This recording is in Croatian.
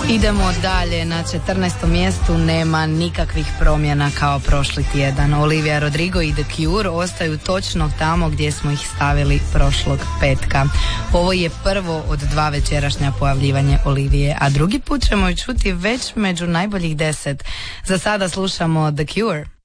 Idemo dalje, na 14. mjestu nema nikakvih promjena kao prošli tjedan. Olivia Rodrigo i The Cure ostaju točno tamo gdje smo ih stavili prošlog petka. Ovo je prvo od 2 večerašnja pojavljivanja Olivije, a drugi put ćemo ju čuti već među najboljih 10. Za sada slušamo The Cure.